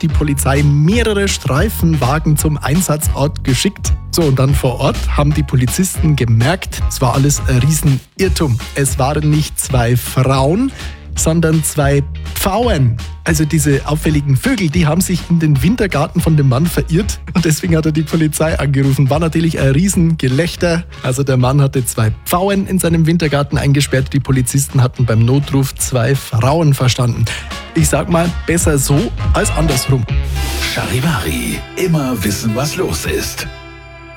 die Polizei mehrere Streifenwagen zum Einsatzort geschickt. So, und dann vor Ort haben die Polizisten gemerkt, es war alles ein Riesenirrtum. Es waren nicht 2 Frauen, sondern 2 Pfauen. Also diese auffälligen Vögel, die haben sich in den Wintergarten von dem Mann verirrt und deswegen hat er die Polizei angerufen. War natürlich ein Riesengelächter. Also der Mann hatte 2 Pfauen in seinem Wintergarten eingesperrt. Die Polizisten hatten beim Notruf 2 Frauen verstanden. Ich sag mal, besser so als andersrum. Charivari, immer wissen, was los ist.